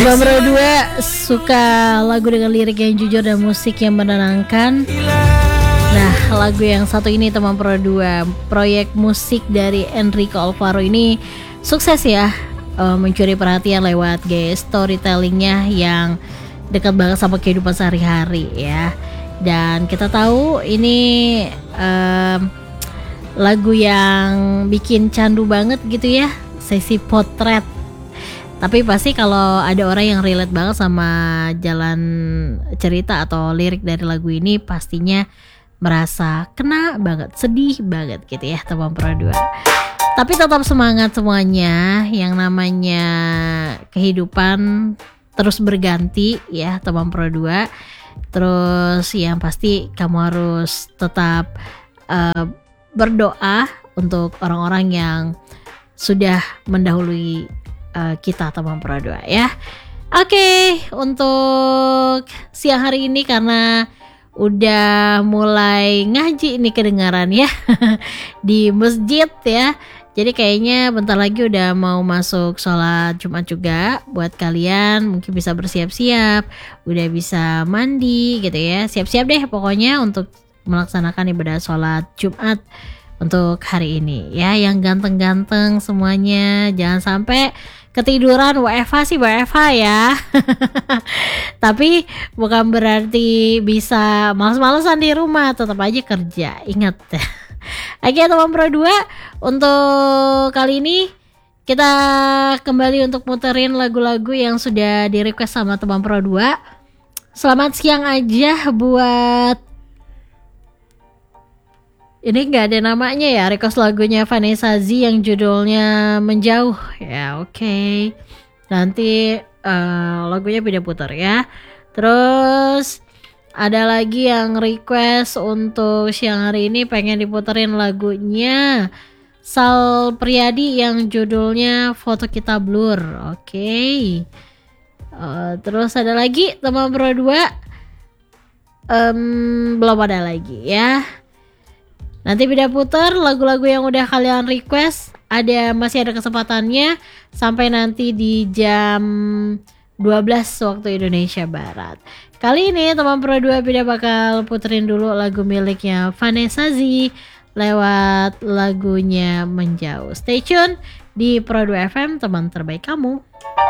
Teman Pro 2 suka lagu dengan lirik yang jujur dan musik yang menenangkan. Nah, lagu yang satu ini teman Pro 2, proyek musik dari Enrico Alvaro ini sukses ya, mencuri perhatian lewat gaya storytellingnya yang dekat banget sama kehidupan sehari-hari ya. Dan kita tahu ini lagu yang bikin candu banget gitu ya, sesi potret. Tapi pasti kalau ada orang yang relate banget sama jalan cerita atau lirik dari lagu ini, pastinya merasa kena banget, sedih banget gitu ya teman Pro 2. Tapi tetap semangat semuanya, yang namanya kehidupan terus berganti ya teman Pro 2. Terus yang pasti kamu harus tetap berdoa untuk orang-orang yang sudah mendahului kita teman Pro 2 ya. Oke, untuk siang hari ini karena udah mulai ngaji nih kedengaran ya di masjid ya. Jadi kayaknya bentar lagi udah mau masuk sholat Jumat juga. Buat kalian mungkin bisa bersiap-siap, udah bisa mandi gitu ya. Siap-siap deh pokoknya untuk melaksanakan ibadah sholat Jumat untuk hari ini ya. Yang ganteng-ganteng semuanya jangan sampai ketiduran. WFH sih WFH ya. Tapi bukan berarti bisa males-malesan di rumah, tetap aja kerja. Ingat. Oke teman Pro 2, untuk kali ini kita kembali untuk muterin lagu-lagu yang sudah di request sama teman Pro 2. Selamat siang aja buat ini nggak ada namanya ya, request lagunya Vanessa Z yang judulnya Menjauh ya. Oke. Nanti lagunya beda putar ya. Terus ada lagi yang request untuk siang hari ini pengen diputerin lagunya Sal Priadi yang judulnya Foto Kita Blur. Oke. Terus ada lagi teman Pro 2 belum ada lagi ya. Nanti beda putar lagu-lagu yang udah kalian request, masih ada kesempatannya sampai nanti di jam 12 waktu Indonesia Barat. Kali ini teman Pro 2 beda bakal puterin dulu lagu miliknya Vanessa Z lewat lagunya Menjauh. Stay tune di Pro 2 FM, teman terbaik kamu.